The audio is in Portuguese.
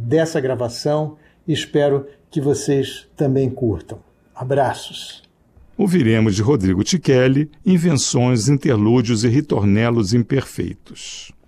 dessa gravação e espero que vocês também curtam. Abraços. Ouviremos de Rodrigo Tichelli Invenções, Interlúdios e Ritornelos Imperfeitos.